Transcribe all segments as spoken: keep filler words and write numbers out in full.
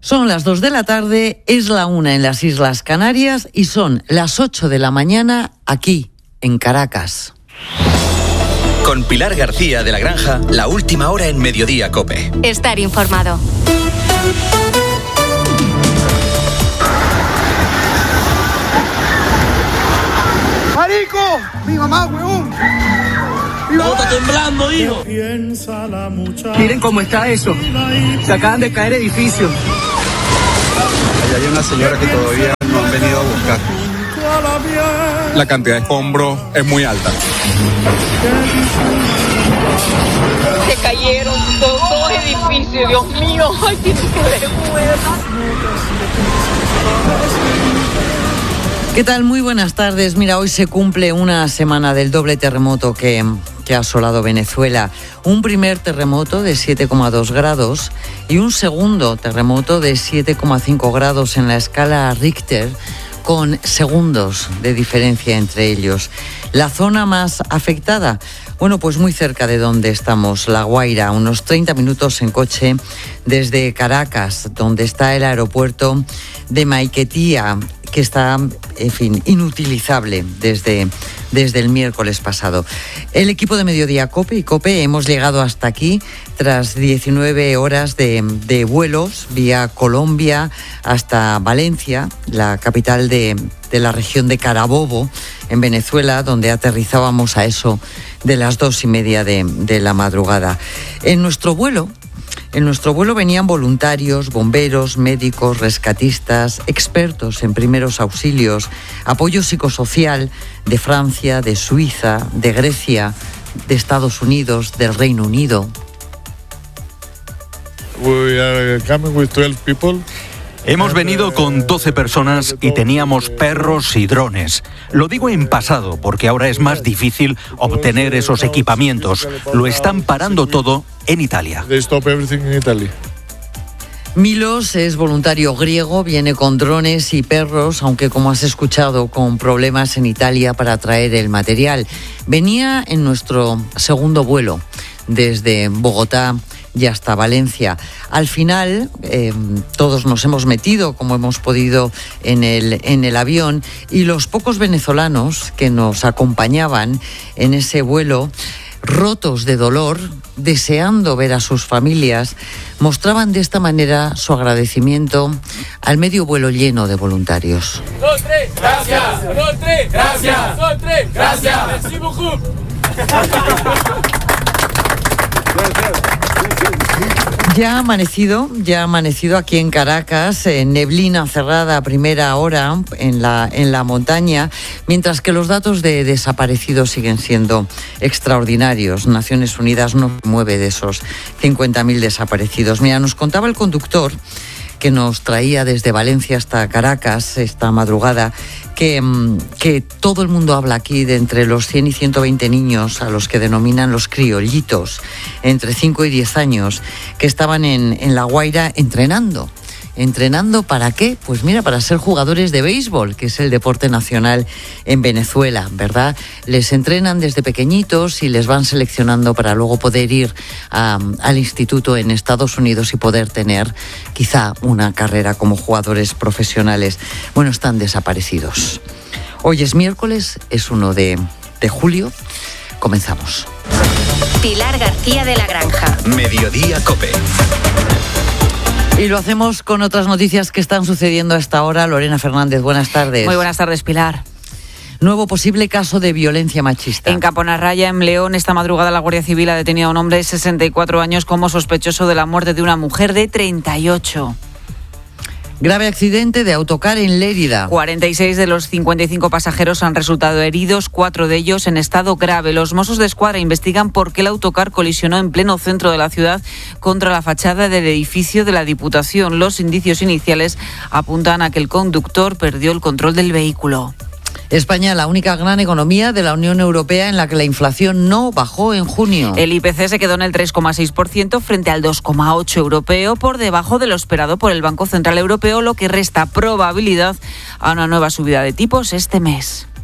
Son las dos de la tarde, es la una en las Islas Canarias y son las ocho de la mañana aquí, en Caracas. Con Pilar García de la Granja, la última hora en Mediodía COPE. Estar informado. ¡Marico! ¡Mi mamá, huevón! ¿Cómo está temblando, hijo? Miren cómo está eso. Se acaban de caer edificios. Allá hay una señora que todavía no han venido a buscar. La cantidad de escombros es muy alta. Se cayeron dos, dos edificios, Dios mío. Ay, qué vergüenza. ¿Qué tal? Muy buenas tardes. Mira, hoy se cumple una semana del doble terremoto que, que ha asolado Venezuela. Un primer terremoto de siete coma dos grados y un segundo terremoto de siete coma cinco grados en la escala Richter, con segundos de diferencia entre ellos. La zona más afectada, bueno, pues muy cerca de donde estamos, La Guaira, unos treinta minutos en coche desde Caracas, donde está el aeropuerto de Maiquetía, que está, en fin, inutilizable desde, desde el miércoles pasado. El equipo de Mediodía COPE y COPE hemos llegado hasta aquí tras diecinueve horas de, de vuelos vía Colombia hasta Valencia, la capital de, de la región de Carabobo, en Venezuela, donde aterrizábamos a eso de las dos y media de, de la madrugada. En nuestro vuelo... En nuestro vuelo venían voluntarios, bomberos, médicos, rescatistas, expertos en primeros auxilios, apoyo psicosocial de Francia, de Suiza, de Grecia, de Estados Unidos, del Reino Unido. We are coming with twelve people. Hemos venido con doce personas y teníamos perros y drones. Lo digo en pasado porque ahora es más difícil obtener esos equipamientos. Lo están parando todo en Italia. Milos es voluntario griego, viene con drones y perros, aunque como has escuchado, con problemas en Italia para traer el material. Venía en nuestro segundo vuelo desde Bogotá y hasta Valencia. Al final, eh, todos nos hemos metido, como hemos podido, en el, en el avión, y los pocos venezolanos que nos acompañaban en ese vuelo, rotos de dolor, deseando ver a sus familias, mostraban de esta manera su agradecimiento al medio vuelo lleno de voluntarios. Dos, tres, gracias. Dos, tres, gracias. Dos, tres, gracias. Merci beaucoup. Ya ha amanecido, ya ha amanecido aquí en Caracas, en neblina cerrada a primera hora en la, en la montaña, mientras que los datos de desaparecidos siguen siendo extraordinarios. Naciones Unidas no mueve de esos cincuenta mil desaparecidos. Mira, nos contaba el conductor que nos traía desde Valencia hasta Caracas esta madrugada, que, que todo el mundo habla aquí de entre los cien y ciento veinte niños a los que denominan los criollitos, entre cinco y diez años, que estaban en, en La Guaira entrenando. ¿Entrenando para qué? Pues mira, para ser jugadores de béisbol, que es el deporte nacional en Venezuela, ¿verdad? Les entrenan desde pequeñitos y les van seleccionando para luego poder ir a, al instituto en Estados Unidos y poder tener quizá una carrera como jugadores profesionales. Bueno, están desaparecidos. Hoy es miércoles, es uno de, de julio. Comenzamos. Pilar García de la Granja. Mediodía COPE. Y lo hacemos con otras noticias que están sucediendo a esta hora. Lorena Fernández, buenas tardes. Muy buenas tardes, Pilar. Nuevo posible caso de violencia machista. En Caponarraya, en León, esta madrugada la Guardia Civil ha detenido a un hombre de sesenta y cuatro años como sospechoso de la muerte de una mujer de treinta y ocho. Grave accidente de autocar en Lérida. cuarenta y seis de los cincuenta y cinco pasajeros han resultado heridos, cuatro de ellos en estado grave. Los Mossos de Escuadra investigan por qué el autocar colisionó en pleno centro de la ciudad contra la fachada del edificio de la Diputación. Los indicios iniciales apuntan a que el conductor perdió el control del vehículo. España, la única gran economía de la Unión Europea en la que la inflación no bajó en junio. El I P C se quedó en el tres coma seis por ciento frente al dos coma ocho por ciento europeo, por debajo de lo esperado por el Banco Central Europeo, lo que resta probabilidad a una nueva subida de tipos este mes.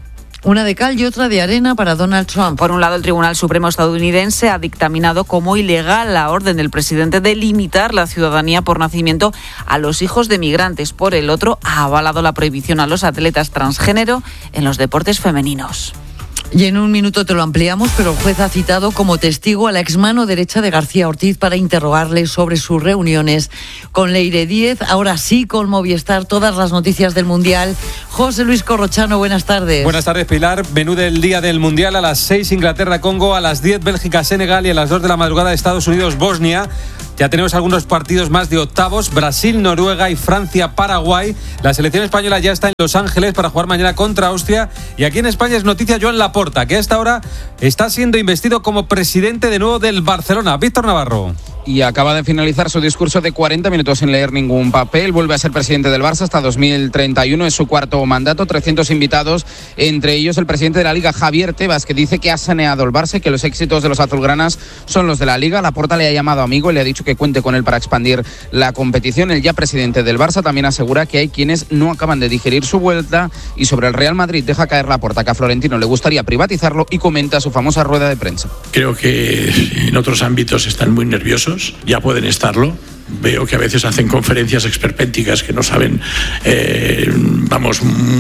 Una de cal y otra de arena para Donald Trump. Por un lado, el Tribunal Supremo estadounidense ha dictaminado como ilegal la orden del presidente de limitar la ciudadanía por nacimiento a los hijos de migrantes. Por el otro, ha avalado la prohibición a los atletas transgénero en los deportes femeninos. Y en un minuto te lo ampliamos, pero el juez ha citado como testigo a la exmano derecha de García Ortiz para interrogarle sobre sus reuniones con Leire Díez. Ahora sí, con Movistar, todas las noticias del Mundial. José Luis Corrochano, buenas tardes. Buenas tardes, Pilar. Menú del día del Mundial: a las seis Inglaterra-Congo, a las diez Bélgica-Senegal y a las dos de la madrugada Estados Unidos-Bosnia. Ya tenemos algunos partidos más de octavos: Brasil, Noruega y Francia, Paraguay. La selección española ya está en Los Ángeles para jugar mañana contra Austria. Y aquí en España es noticia Joan Laporta, que a esta hora está siendo investido como presidente de nuevo del Barcelona. Víctor Navarro. Y acaba de finalizar su discurso de cuarenta minutos sin leer ningún papel. Vuelve a ser presidente del Barça hasta dos mil treinta y uno. Es su cuarto mandato, trescientos invitados, entre ellos el presidente de la Liga, Javier Tebas, que dice que ha saneado el Barça y que los éxitos de los azulgranas son los de la Liga. Laporta le ha llamado amigo y le ha dicho que cuente con él para expandir la competición. El ya presidente del Barça también asegura que hay quienes no acaban de digerir su vuelta. Y sobre el Real Madrid deja caer Laporta que a Florentino le gustaría privatizarlo y comenta su famosa rueda de prensa. Creo que en otros ámbitos están muy nerviosos. Ya pueden estarlo. Veo que a veces hacen conferencias esperpénticas que no saben, eh, vamos,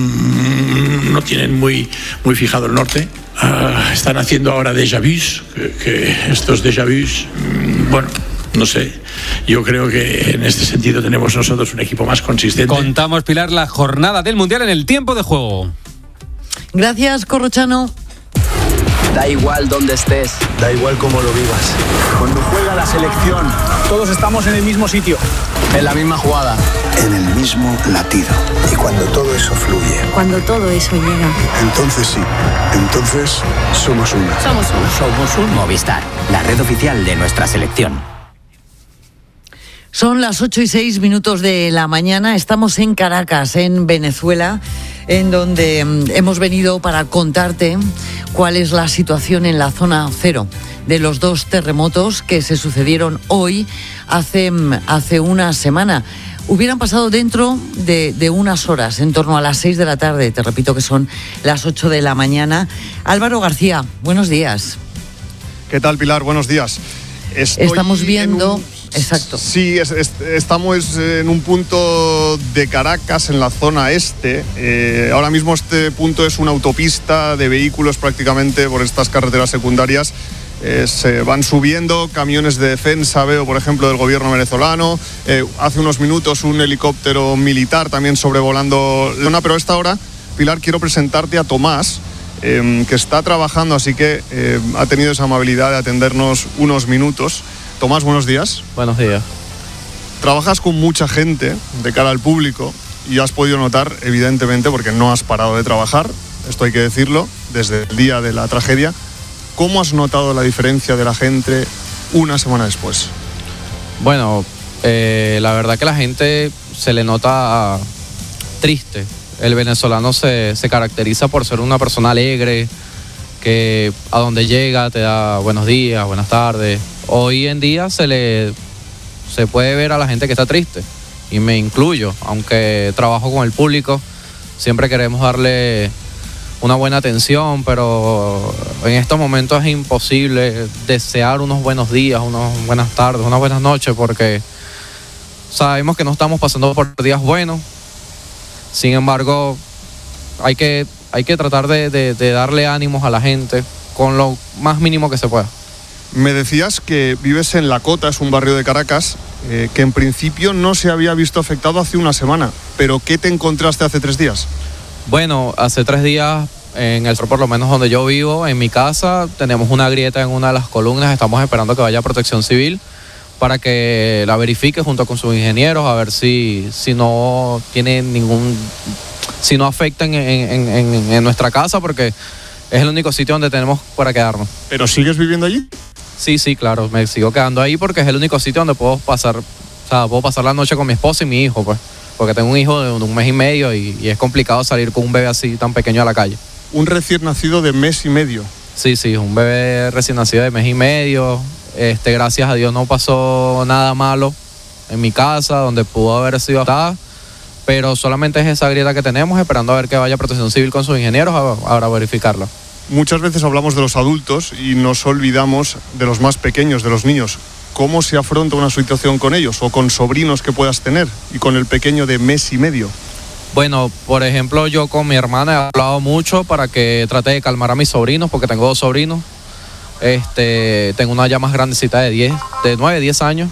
no tienen muy, muy fijado el norte. Uh, están haciendo ahora déjà vus, que, que estos déjà vus, bueno, no sé. Yo creo que en este sentido tenemos nosotros un equipo más consistente. Contamos, Pilar, la jornada del Mundial en el tiempo de juego. Gracias, Corrochano. Da igual dónde estés, da igual cómo lo vivas. Cuando juega la selección, todos estamos en el mismo sitio, en la misma jugada, en el mismo latido. Y cuando todo eso fluye, cuando todo eso llega, entonces sí, entonces somos uno. Somos uno. Somos un Movistar, la red oficial de nuestra selección. Son las ocho y seis minutos de la mañana. Estamos en Caracas, en Venezuela, en donde hemos venido para contarte cuál es la situación en la zona cero de los dos terremotos que se sucedieron hoy, hace, hace una semana. Hubieran pasado dentro de, de unas horas, en torno a las seis de la tarde. Te repito que son las ocho de la mañana. Álvaro García, buenos días. ¿Qué tal, Pilar? Buenos días. Estoy Estamos viendo... Un... Exacto. Sí, es, es, estamos en un punto de Caracas, en la zona este. Eh, ahora mismo este punto es una autopista de vehículos prácticamente por estas carreteras secundarias. Eh, se van subiendo camiones de defensa, veo por ejemplo del gobierno venezolano. Eh, hace unos minutos un helicóptero militar también sobrevolando la zona, pero a esta hora, Pilar, quiero presentarte a Tomás, eh, que está trabajando, así que eh, ha tenido esa amabilidad de atendernos unos minutos. Tomás, buenos días. Buenos días. Trabajas con mucha gente de cara al público y has podido notar, evidentemente, porque no has parado de trabajar, esto hay que decirlo, desde el día de la tragedia. ¿Cómo has notado la diferencia de la gente una semana después? Bueno, eh, la verdad que la gente se le nota triste. El venezolano se, se caracteriza por ser una persona alegre, que a donde llega te da buenos días, buenas tardes. Hoy en día se le se puede ver a la gente que está triste, y me incluyo, aunque trabajo con el público, siempre queremos darle una buena atención, pero en estos momentos es imposible desear unos buenos días, unas buenas tardes, unas buenas noches, porque sabemos que no estamos pasando por días buenos. Sin embargo, hay que, hay que tratar de, de, de darle ánimos a la gente con lo más mínimo que se pueda. Me decías que vives en La Cota, es un barrio de Caracas, eh, que en principio no se había visto afectado hace una semana. ¿Pero qué te encontraste hace tres días? Bueno, hace tres días, en el por lo menos donde yo vivo, en mi casa, tenemos una grieta en una de las columnas. Estamos esperando que vaya Protección Civil para que la verifique junto con sus ingenieros, a ver si, si no tiene ningún... si no afecta en, en, en, en nuestra casa, porque es el único sitio donde tenemos para quedarnos. ¿Pero sigues viviendo allí? Sí, sí, claro, me sigo quedando ahí porque es el único sitio donde puedo pasar, o sea, puedo pasar la noche con mi esposa y mi hijo, pues, porque tengo un hijo de un mes y medio y, y es complicado salir con un bebé así tan pequeño a la calle. Un recién nacido de mes y medio. Sí, sí, un bebé recién nacido de mes y medio. Este, gracias a Dios no pasó nada malo en mi casa, donde pudo haber sido afectada, pero solamente es esa grieta que tenemos, esperando a ver que vaya Protección Civil con sus ingenieros a, ahora a verificarla. Muchas veces hablamos de los adultos y nos olvidamos de los más pequeños, de los niños. ¿Cómo se afronta una situación con ellos o con sobrinos que puedas tener y con el pequeño de mes y medio? Bueno, por ejemplo, yo con mi hermana he hablado mucho para que trate de calmar a mis sobrinos, porque tengo dos sobrinos. Este, tengo una ya más grandecita de diez, de nueve, diez años,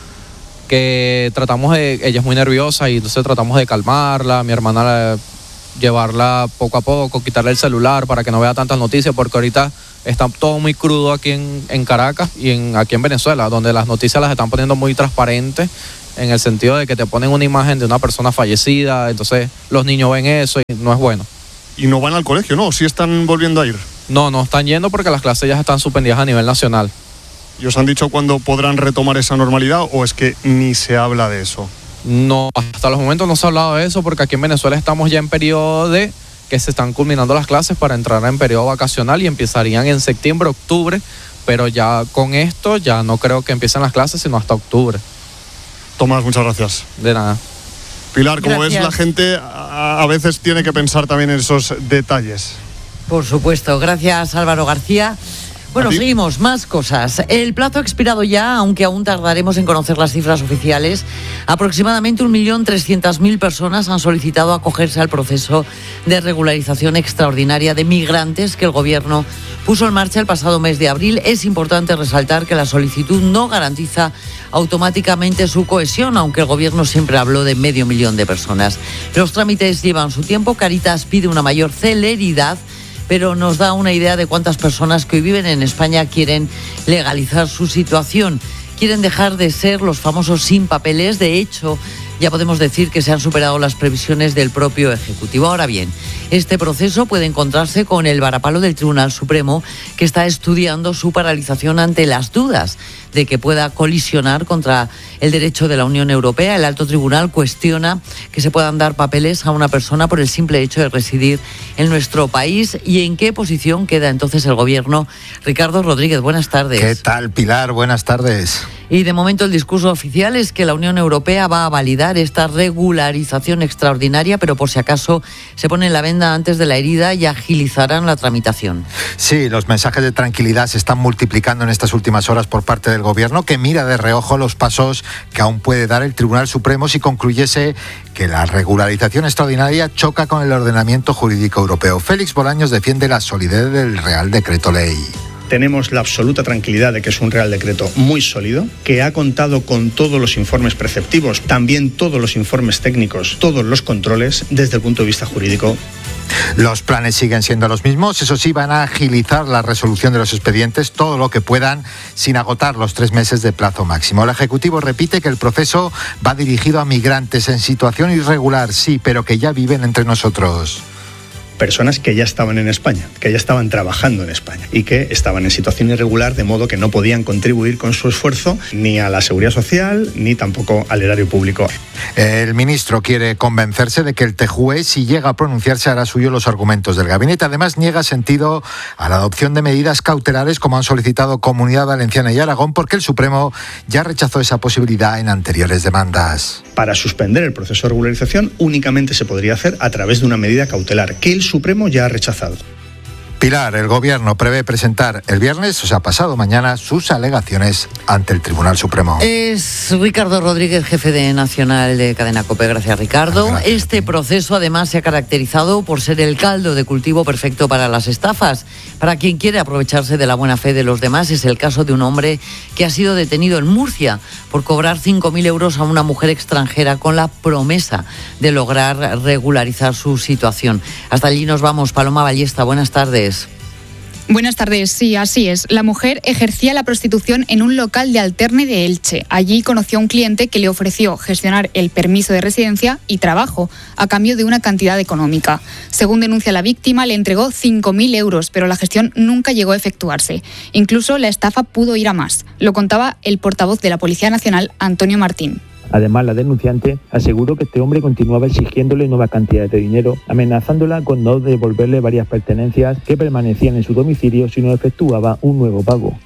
que tratamos de, ella es muy nerviosa y entonces tratamos de calmarla, mi hermana la, llevarla poco a poco, quitarle el celular para que no vea tantas noticias, porque ahorita está todo muy crudo aquí en, en Caracas y en, aquí en Venezuela, donde las noticias las están poniendo muy transparentes, en el sentido de que te ponen una imagen de una persona fallecida, entonces los niños ven eso y no es bueno. ¿Y no van al colegio, no? ¿Sí están volviendo a ir? No, no están yendo porque las clases ya están suspendidas a nivel nacional. ¿Y os han dicho cuándo podrán retomar esa normalidad o es que ni se habla de eso? No, hasta los momentos no se ha hablado de eso porque aquí en Venezuela estamos ya en periodo de que se están culminando las clases para entrar en periodo vacacional y empezarían en septiembre, octubre, pero ya con esto ya no creo que empiecen las clases sino hasta octubre. Tomás, muchas gracias. De nada. Pilar, como Gracias. ves, la gente a, a veces tiene que pensar también en esos detalles. Por supuesto. Gracias, Álvaro García. Bueno, seguimos, más cosas. El plazo ha expirado ya, aunque aún tardaremos en conocer las cifras oficiales. Aproximadamente un millón trescientas mil personas han solicitado acogerse al proceso de regularización extraordinaria de migrantes que el Gobierno puso en marcha el pasado mes de abril. Es importante resaltar que la solicitud no garantiza automáticamente su cohesión, aunque el Gobierno siempre habló de medio millón de personas. Los trámites llevan su tiempo. Cáritas pide una mayor celeridad, pero nos da una idea de cuántas personas que hoy viven en España quieren legalizar su situación. Quieren dejar de ser los famosos sin papeles. De hecho, ya podemos decir que se han superado las previsiones del propio Ejecutivo. Ahora bien, este proceso puede encontrarse con el varapalo del Tribunal Supremo, que está estudiando su paralización ante las dudas de que pueda colisionar contra el derecho de la Unión Europea. El alto tribunal cuestiona que se puedan dar papeles a una persona por el simple hecho de residir en nuestro país. ¿Y en qué posición queda entonces el Gobierno? Ricardo Rodríguez, buenas tardes. ¿Qué tal, Pilar? Buenas tardes. Y de momento el discurso oficial es que la Unión Europea va a validar esta regularización extraordinaria, pero por si acaso se ponen la venda antes de la herida y agilizarán la tramitación. Sí, los mensajes de tranquilidad se están multiplicando en estas últimas horas por parte del Gobierno, que mira de reojo los pasos que aún puede dar el Tribunal Supremo si concluyese que la regularización extraordinaria choca con el ordenamiento jurídico europeo. Félix Bolaños defiende la solidez del Real Decreto Ley. Tenemos la absoluta tranquilidad de que es un Real Decreto muy sólido, que ha contado con todos los informes preceptivos, también todos los informes técnicos, todos los controles desde el punto de vista jurídico. Los planes siguen siendo los mismos, eso sí, van a agilizar la resolución de los expedientes todo lo que puedan sin agotar los tres meses de plazo máximo. El Ejecutivo repite que el proceso va dirigido a migrantes en situación irregular, sí, pero que ya viven entre nosotros. Personas que ya estaban en España, que ya estaban trabajando en España y que estaban en situación irregular, de modo que no podían contribuir con su esfuerzo ni a la seguridad social ni tampoco al erario público. El ministro quiere convencerse de que el T J U E, si llega a pronunciarse, hará suyo los argumentos del gabinete. Además, niega sentido a la adopción de medidas cautelares como han solicitado Comunidad Valenciana y Aragón, porque el Supremo ya rechazó esa posibilidad en anteriores demandas. Para suspender el proceso de regularización únicamente se podría hacer a través de una medida cautelar que el Supremo ya ha rechazado. Pilar, el Gobierno prevé presentar el viernes, o sea, pasado mañana, sus alegaciones ante el Tribunal Supremo. Es Ricardo Rodríguez, jefe de Nacional de Cadena COPE. Gracias, Ricardo. Gracias. Este proceso, además, se ha caracterizado por ser el caldo de cultivo perfecto para las estafas. Para quien quiere aprovecharse de la buena fe de los demás, es el caso de un hombre que ha sido detenido en Murcia por cobrar cinco mil euros a una mujer extranjera con la promesa de lograr regularizar su situación. Hasta allí nos vamos. Paloma Ballesta, buenas tardes. Buenas tardes, sí, así es. La mujer ejercía la prostitución en un local de Alterne de Elche. Allí conoció a un cliente que le ofreció gestionar el permiso de residencia y trabajo a cambio de una cantidad económica. Según denuncia la víctima, le entregó cinco mil euros, pero la gestión nunca llegó a efectuarse. Incluso la estafa pudo ir a más. Lo contaba el portavoz de la Policía Nacional, Antonio Martín. Además, la denunciante aseguró que este hombre continuaba exigiéndole nuevas cantidades de dinero, amenazándola con no devolverle varias pertenencias que permanecían en su domicilio si no efectuaba un nuevo pago.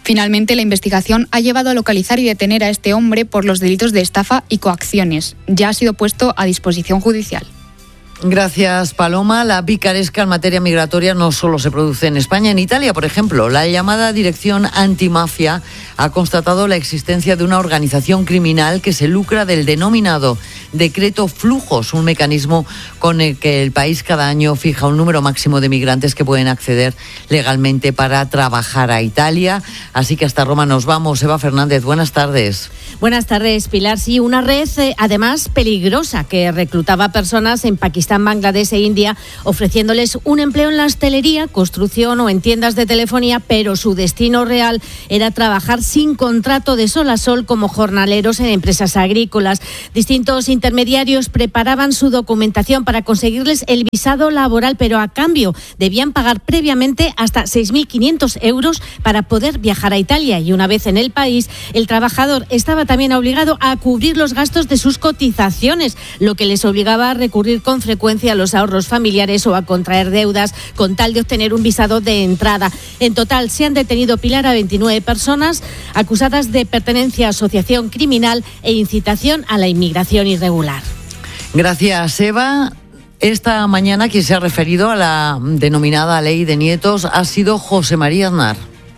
Finalmente, la investigación ha llevado a localizar y detener a este hombre por los delitos de estafa y coacciones. Ya ha sido puesto a disposición judicial. Gracias, Paloma. La picaresca en materia migratoria no solo se produce en España, en Italia, por ejemplo. La llamada Dirección Antimafia ha constatado la existencia de una organización criminal que se lucra del denominado Decreto Flujos, un mecanismo con el que el país cada año fija un número máximo de migrantes que pueden acceder legalmente para trabajar a Italia. Así que hasta Roma nos vamos. Eva Fernández, buenas tardes. Buenas tardes, Pilar. Sí, una red eh, además peligrosa que reclutaba personas en Pakistán, Bangladesh e India, ofreciéndoles un empleo en la hostelería, construcción o en tiendas de telefonía, pero su destino real era trabajar sin contrato de sol a sol como jornaleros en empresas agrícolas. Distintos intermediarios preparaban su documentación para conseguirles el visado laboral, pero a cambio debían pagar previamente hasta seis mil quinientos euros para poder viajar a Italia. Y una vez en el país, el trabajador estaba también obligado a cubrir los gastos de sus cotizaciones, lo que les obligaba a recurrir con frecuencia a los ahorros familiares o a contraer deudas con tal de obtener un visado de entrada. En total se han detenido, Pilar, a veintinueve personas acusadas de pertenencia a asociación criminal e incitación a la inmigración irregular. Gracias, Eva. Esta mañana quien se ha referido a la denominada Ley de Nietos ha sido José María Aznar.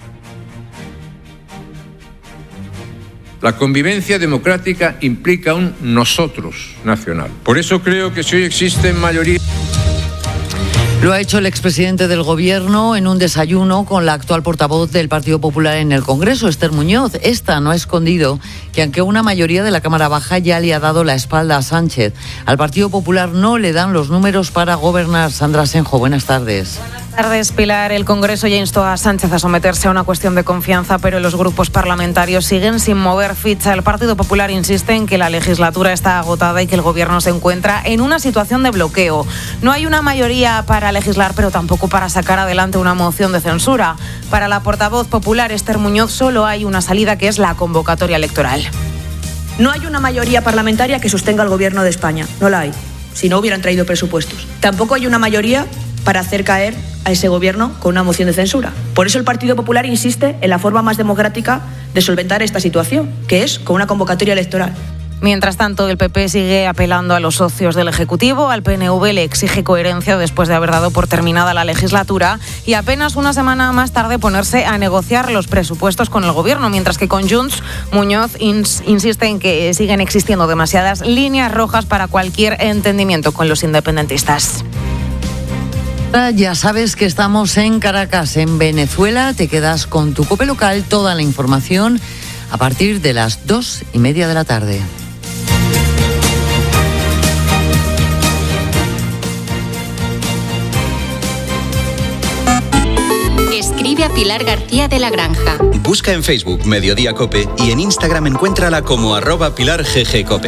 La convivencia democrática implica un nosotros nacional. Por eso creo que si hoy existen mayoría... Lo ha hecho el expresidente del Gobierno en un desayuno con la actual portavoz del Partido Popular en el Congreso, Esther Muñoz. Esta no ha escondido que aunque una mayoría de la Cámara Baja ya le ha dado la espalda a Sánchez, al Partido Popular no le dan los números para gobernar. Sandra Senjo, buenas tardes. Buenas tardes, Pilar. El Congreso ya instó a Sánchez a someterse a una cuestión de confianza, pero los grupos parlamentarios siguen sin mover ficha. El Partido Popular insiste en que la legislatura está agotada y que el Gobierno se encuentra en una situación de bloqueo. No hay una mayoría para legislar, pero tampoco para sacar adelante una moción de censura. Para la portavoz popular, Esther Muñoz, solo hay una salida, que es la convocatoria electoral. No hay una mayoría parlamentaria que sostenga al Gobierno de España. No la hay. Si no, hubieran traído presupuestos. Tampoco hay una mayoría para hacer caer a ese gobierno con una moción de censura. Por eso el Partido Popular insiste en la forma más democrática de solventar esta situación, que es con una convocatoria electoral. Mientras tanto, el P P sigue apelando a los socios del Ejecutivo. Al P N V le exige coherencia después de haber dado por terminada la legislatura y apenas una semana más tarde ponerse a negociar los presupuestos con el Gobierno, mientras que con Junts, Muñoz ins- insiste en que siguen existiendo demasiadas líneas rojas para cualquier entendimiento con los independentistas. Ya sabes que estamos en Caracas, en Venezuela. Te quedas con tu COPE local, toda la información a partir de las dos y media de la tarde. Escribe a Pilar García de la Granja. Busca en Facebook Mediodía Cope y en Instagram encuéntrala como arroba Pilar G G Cope.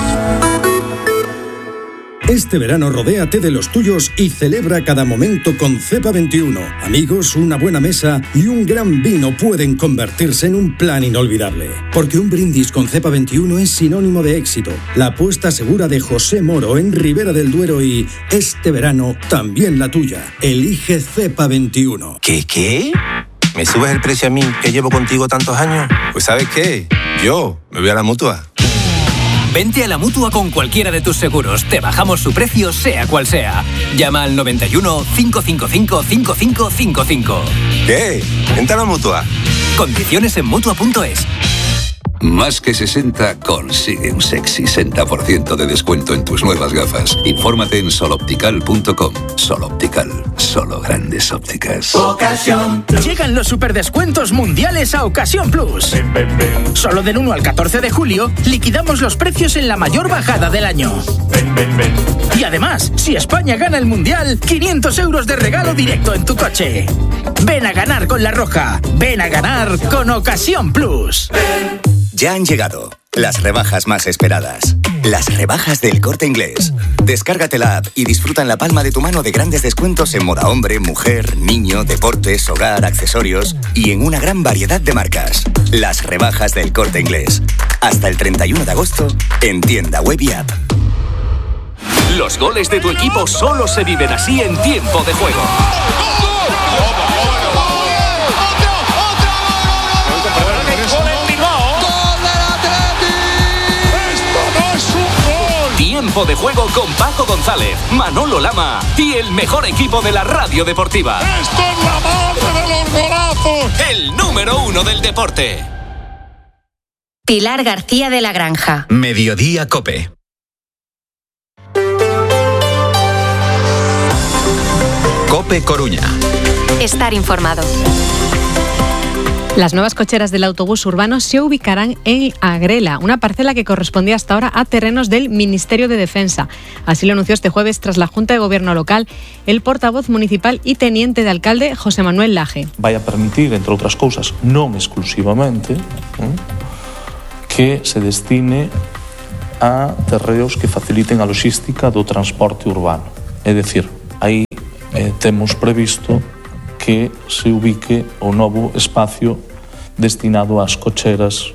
Este verano rodéate de los tuyos y celebra cada momento con Cepa veintiuno. Amigos, una buena mesa y un gran vino pueden convertirse en un plan inolvidable. Porque un brindis con Cepa veintiuno es sinónimo de éxito. La apuesta segura de José Moro en Ribera del Duero y este verano también la tuya. Elige Cepa veintiuno. ¿Qué, qué? ¿Me subes el precio a mí, que llevo contigo tantos años? Pues ¿sabes qué? Yo me voy a la Mutua. Vente a la Mutua con cualquiera de tus seguros. Te bajamos su precio, sea cual sea. Llama al noventa y uno, cinco cinco cinco, cinco cinco cinco cinco. ¿Qué? Vente a la Mutua. Condiciones en Mutua punto es. Más que sesenta consigue un sexy sesenta por ciento de descuento en tus nuevas gafas. Infórmate en soloptical punto com. Soloptical, solo grandes ópticas. Ocasión. Llegan los superdescuentos mundiales a Ocasión Plus. Ven, ven, ven. Solo del uno al catorce de julio liquidamos los precios en la mayor bajada del año. Ven, ven, ven. Y además, si España gana el mundial, quinientos euros de regalo directo en tu coche. Ven a ganar con La Roja. Ven a ganar con Ocasión Plus. Ven. Ya han llegado las rebajas más esperadas. Las rebajas del Corte Inglés. Descárgate la app y disfruta en la palma de tu mano de grandes descuentos en moda hombre, mujer, niño, deportes, hogar, accesorios y en una gran variedad de marcas. Las rebajas del Corte Inglés. Hasta el treinta y uno de agosto en tienda web y app. Los goles de tu equipo solo se viven así en tiempo de juego. Tiempo de juego con Paco González, Manolo Lama y el mejor equipo de la radio deportiva. ¡Esto es la madre de los golazos! El número uno del deporte. Pilar García de la Granja. Mediodía COPE. COPE Coruña. Estar informado. Las nuevas cocheras del autobús urbano se ubicarán en Agrela, una parcela que correspondía hasta ahora a terrenos del Ministerio de Defensa. Así lo anunció este jueves tras la Junta de Gobierno local el portavoz municipal y teniente de alcalde José Manuel Laje. Vai a permitir, entre outras cousas, non exclusivamente, ¿eh? que se destine a terreos que faciliten a logística do transporte urbano. É dicir, aí eh, temos previsto que se ubique o novo espacio destinado ás cocheras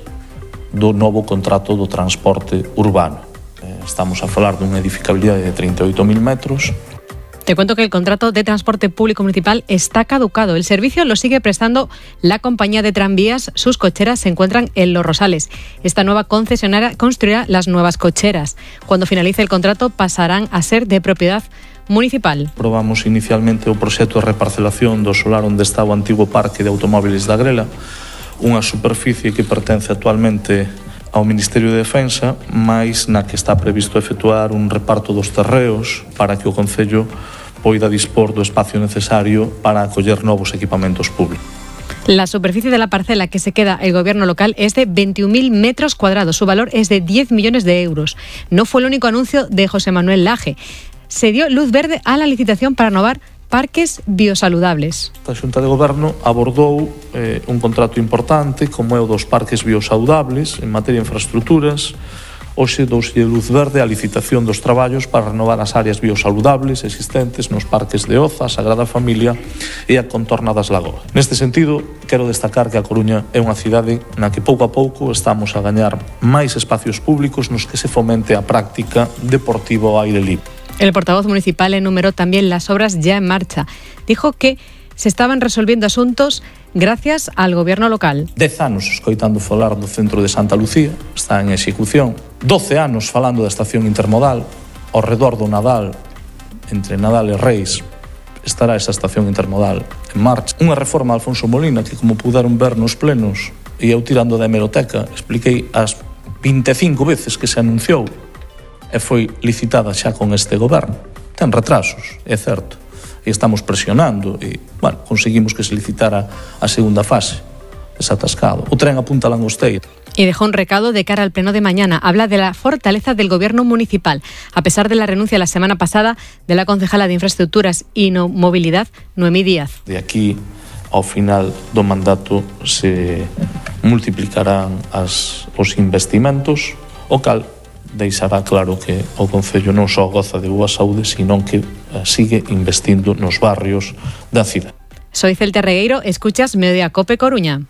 do novo contrato do transporte urbano. Estamos a falar dunha edificabilidade de treinta e oito mil metros. Te cuento que el contrato de transporte público municipal está caducado. El servicio lo sigue prestando la compañía de tranvías. Sus cocheras se encuentran en Los Rosales. Esta nueva concesionaria construirá las nuevas cocheras. Cuando finalice el contrato pasarán a ser de propiedad municipal. Probamos inicialmente o proxecto de reparcelación do solar onde está o antigo parque de automóviles da Agrela, unha superficie que pertence actualmente ao Ministerio de Defensa, mais na que está previsto efectuar un reparto dos terreos para que o Concello poida dispor do espacio necesario para acoller novos equipamentos públicos. La superficie de la parcela que se queda el gobierno local es de veintiún mil metros cuadrados. Su valor es de diez millones de euros. No fue el único anuncio de José Manuel Laje. Se dio luz verde a la licitación para renovar parques biosaludables. A Xunta de Goberno abordou eh, un contrato importante como é o dos parques biosaludables en materia de infraestructuras. Hoxe douslle luz verde a licitación dos traballos para renovar as áreas biosaludables existentes nos parques de Oza, Sagrada Familia e a contorna das Lagoas. Neste sentido, quero destacar que a Coruña é unha cidade na que pouco a pouco estamos a gañar máis espacios públicos nos que se fomente a práctica deportiva ao aire libre. El portavoz municipal enumeró también las obras ya en marcha. Dijo que se estaban resolviendo asuntos gracias al gobierno local. Dez anos escoitando falar do centro de Santa Lucía, está en execución. Doce anos falando da estación intermodal, ao redor do Nadal, entre Nadal e Reis, estará esa estación intermodal en marcha. Unha reforma de Alfonso Molina que, como puderon ver nos plenos, e eu tirando da hemeroteca, expliquei as vinte e cinco veces que se anunciou e foi licitada xa con este goberno. Ten retrasos, é certo, e estamos presionando e, bueno, conseguimos que se licitara a segunda fase, desatascado. O tren apunta a Langosteira. Y dejó un recado de cara al pleno de mañana. Habla de la fortaleza del gobierno municipal. A pesar de la renuncia la semana pasada de la concejala de Infraestructuras y no Movilidad, Noemí Díaz. De aquí ao final do mandato se multiplicarán as, os investimentos, o cal deixará claro que o Concello non só goza de boa saúde, sino que sigue investindo nos barrios da cidade. Soy Celte Regueiro, escuchas Mediodía Cope Coruña.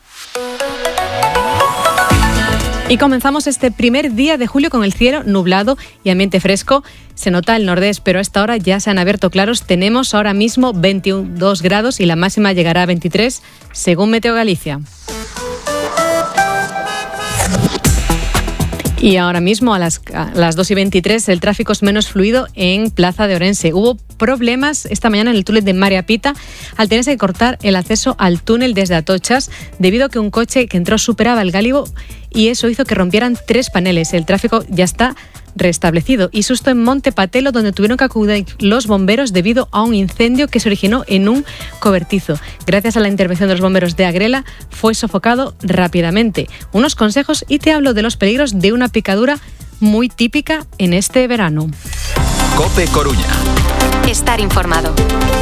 Y comenzamos este primer día de julio con el cielo nublado y ambiente fresco. Se nota el nordés, pero a esta hora ya se han abierto claros. Tenemos ahora mismo veintidós grados y la máxima llegará a veintitrés, según Meteo Galicia. Y ahora mismo a las, a las dos y veintitrés el tráfico es menos fluido en Plaza de Orense. Hubo problemas esta mañana en el túnel de María Pita al tenerse que cortar el acceso al túnel desde Atochas debido a que un coche que entró superaba el gálibo y eso hizo que rompieran tres paneles. El tráfico ya está restablecido. Y susto en Monte Patelo, donde tuvieron que acudir los bomberos debido a un incendio que se originó en un cobertizo. Gracias a la intervención de los bomberos de Agrela fue sofocado rápidamente. Unos consejos y te hablo de los peligros de una picadura muy típica en este verano. COPE Coruña. Estar informado.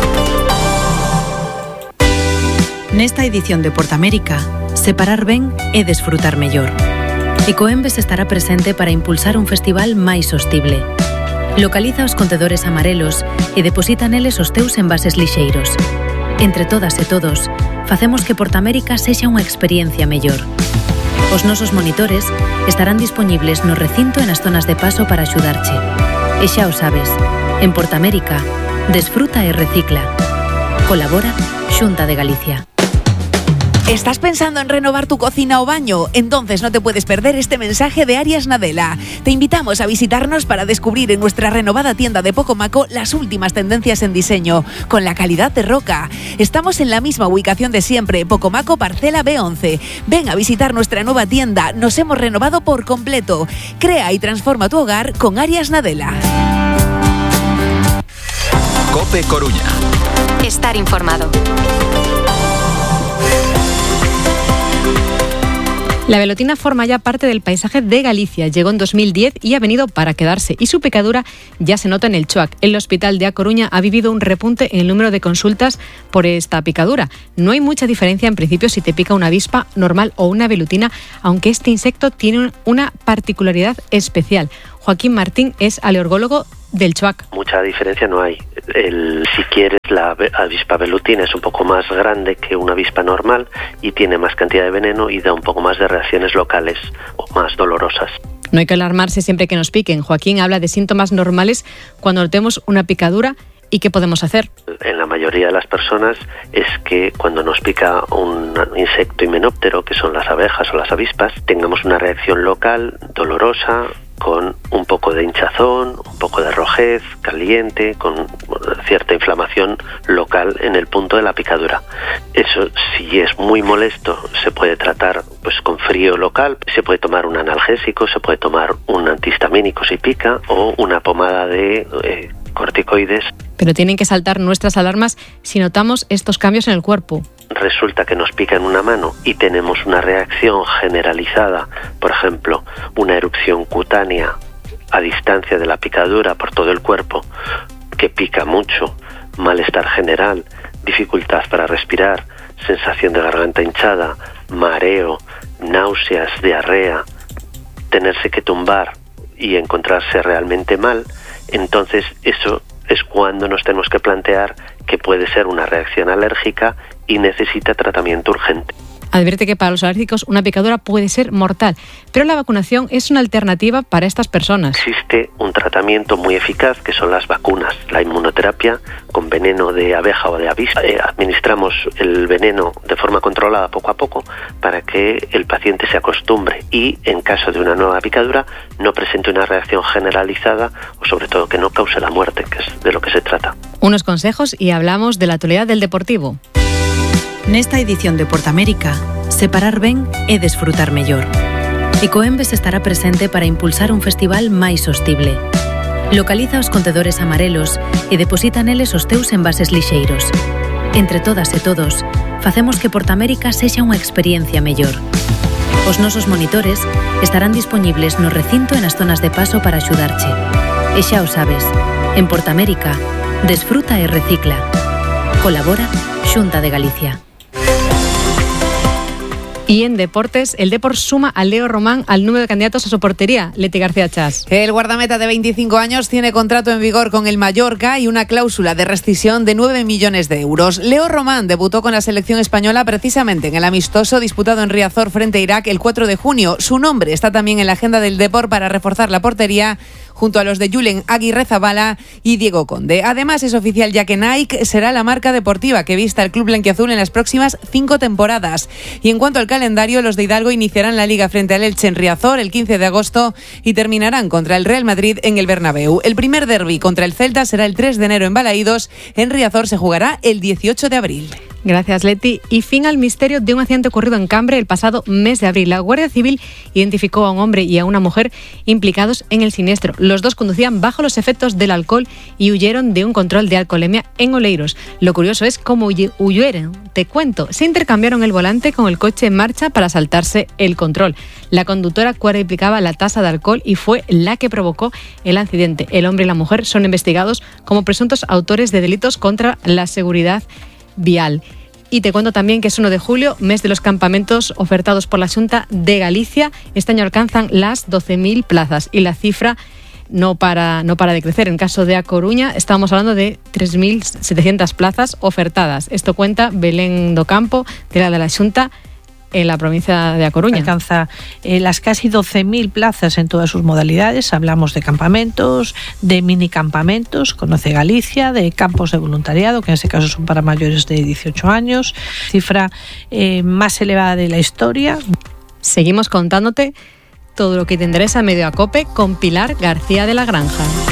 Nesta edición de Portamérica, separar ben e desfrutar mellor. Ecoembes estará presente para impulsar un festival máis sostible. Localiza os contedores amarelos e deposita neles os teus envases lixeiros. Entre todas e todos, facemos que Portamérica sexa unha experiencia mellor. Os nosos monitores estarán dispoñibles no recinto e nas zonas de paso para axudarche. E xa o sabes, en Portamérica, desfruta e recicla. Colabora Xunta de Galicia. ¿Estás pensando en renovar tu cocina o baño? Entonces no te puedes perder este mensaje de Arias Nadella. Te invitamos a visitarnos para descubrir en nuestra renovada tienda de Pocomaco las últimas tendencias en diseño, con la calidad de roca. Estamos en la misma ubicación de siempre, Pocomaco Parcela B once. Ven a visitar nuestra nueva tienda, nos hemos renovado por completo. Crea y transforma tu hogar con Arias Nadella. COPE Coruña. Estar informado. La velutina forma ya parte del paisaje de Galicia. Llegó en dos mil diez y ha venido para quedarse. Y su picadura ya se nota en el Choac. El Hospital de A Coruña ha vivido un repunte en el número de consultas por esta picadura. No hay mucha diferencia en principio si te pica una avispa normal o una velutina, aunque este insecto tiene una particularidad especial. Joaquín Martín es alergólogo del Choac. Mucha diferencia no hay. El, si quieres, la avispa velutina es un poco más grande que una avispa normal y tiene más cantidad de veneno y da un poco más de reacciones locales o más dolorosas. No hay que alarmarse siempre que nos piquen. Joaquín habla de síntomas normales cuando notemos una picadura. ¿Y qué podemos hacer? En la mayoría de las personas es que cuando nos pica un insecto himenóptero, que son las abejas o las avispas, tengamos una reacción local dolorosa, con un poco de hinchazón, un poco de rojez, caliente, con cierta inflamación local en el punto de la picadura. Eso, si es muy molesto, se puede tratar pues con frío local, se puede tomar un analgésico, se puede tomar un antihistamínico si pica o una pomada de eh, corticoides. Pero tienen que saltar nuestras alarmas si notamos estos cambios en el cuerpo. Resulta que nos pica en una mano y tenemos una reacción generalizada, por ejemplo, una erupción cutánea a distancia de la picadura por todo el cuerpo, que pica mucho, malestar general, dificultad para respirar, sensación de garganta hinchada, mareo, náuseas, diarrea, tenerse que tumbar y encontrarse realmente mal, entonces eso es cuando nos tenemos que plantear que puede ser una reacción alérgica y necesita tratamiento urgente. Advierte que para los alérgicos una picadura puede ser mortal, pero la vacunación es una alternativa para estas personas. Existe un tratamiento muy eficaz que son las vacunas, la inmunoterapia con veneno de abeja o de avispa. Eh, administramos el veneno de forma controlada poco a poco para que el paciente se acostumbre y en caso de una nueva picadura no presente una reacción generalizada o sobre todo que no cause la muerte, que es de lo que se trata. Unos consejos y hablamos de la actualidad del deportivo. Nesta edición de Portamérica, separar ben e desfrutar mellor. Ecoembes estará presente para impulsar un festival máis sostible. Localiza os contedores amarelos e deposita neles os teus envases lixeiros. Entre todas e todos, facemos que Portamérica sexa unha experiencia mellor. Os nosos monitores estarán dispoñibles no recinto e nas zonas de paso para axudarche. E xa o sabes, en Portamérica, desfruta e recicla. Colabora Xunta de Galicia. Y en deportes, el Depor suma a Leo Román al número de candidatos a su portería. Leti García Chas. El guardameta de veinticinco años tiene contrato en vigor con el Mallorca y una cláusula de rescisión de nueve millones de euros. Leo Román debutó con la selección española precisamente en el amistoso disputado en Riazor frente a Irak el cuatro de junio. Su nombre está también en la agenda del Depor para reforzar la portería junto a los de Julen Aguirre Zabala y Diego Conde. Además, es oficial ya que Nike será la marca deportiva que vista el club blanquiazul en las próximas cinco temporadas. Y en cuanto al calendario, los de Hidalgo iniciarán la Liga frente al Elche en Riazor el quince de agosto y terminarán contra el Real Madrid en el Bernabéu. El primer derbi contra el Celta será el tres de enero en Balaídos. En Riazor se jugará el dieciocho de abril. Gracias, Leti. Y fin al misterio de un accidente ocurrido en Cambre el pasado mes de abril. La Guardia Civil identificó a un hombre y a una mujer implicados en el siniestro. Los dos conducían bajo los efectos del alcohol y huyeron de un control de alcoholemia en Oleiros. Lo curioso es cómo huyeron. Te cuento, se intercambiaron el volante con el coche en marcha para saltarse el control. La conductora cuadriplicaba la tasa de alcohol y fue la que provocó el accidente. El hombre y la mujer son investigados como presuntos autores de delitos contra la seguridad vial. Y te cuento también que es uno de julio, mes de los campamentos ofertados por la Xunta de Galicia. Este año alcanzan las doce mil plazas y la cifra no para, no para de crecer. En caso de A Coruña estamos hablando de tres mil setecientas plazas ofertadas. Esto cuenta Belén do Campo, de la de la Xunta en la provincia de A Coruña. Alcanza eh, las casi doce mil plazas en todas sus modalidades. Hablamos de campamentos, de mini campamentos, conoce Galicia, de campos de voluntariado, que en este caso son para mayores de dieciocho años, cifra eh, más elevada de la historia. Seguimos contándote todo lo que te interesa en Medio a Cope con Pilar García de la Granja.